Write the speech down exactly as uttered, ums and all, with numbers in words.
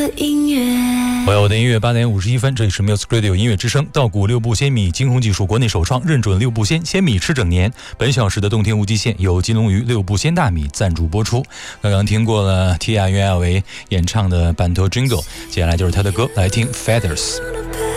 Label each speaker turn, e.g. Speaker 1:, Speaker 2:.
Speaker 1: 音乐。
Speaker 2: 我有我的音乐，八点五十一分，这里是 Music Radio 音乐之声。稻谷六步鲜米精烘技术国内首创，认准六步鲜，鲜米吃整年。本小时的动听无极限由金龙鱼六步鲜大米赞助播出。刚刚听过了 T I U L A 演唱的版头 Jingle， 接下来就是他的歌，来听 Feathers。